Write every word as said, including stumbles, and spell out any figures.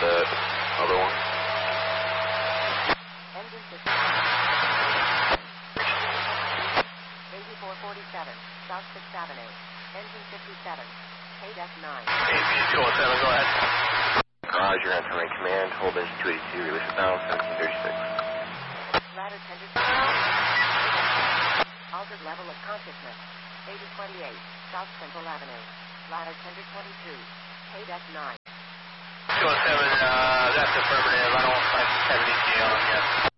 the other one? Engine system. eighty-four forty-seven, South sixth Avenue. Engine fifty-seven. K D E C nine. A B two oh seven, go ahead. Garage, you're on terminate command. Hold base two eighty-two, release it now, seventeen thirty-six. Ladder tender. Altered level of consciousness. eighty twenty-eight, South Central Avenue. Ladder tender twenty-two. K D E C nine. two oh seven, uh, that's affirmative. I don't have E T A on yet.